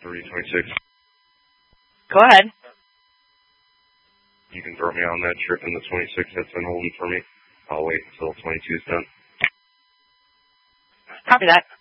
326. Go ahead. You can throw me on that trip in the 26 that's been holding for me. I'll wait until 22 is done. Copy that.